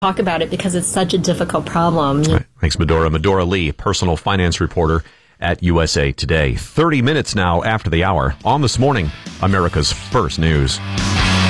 talk about it because it's such a difficult problem. Right. Thanks, Medora. Medora Lee, personal finance reporter at USA Today. 30 minutes now after the hour on This Morning, America's First News.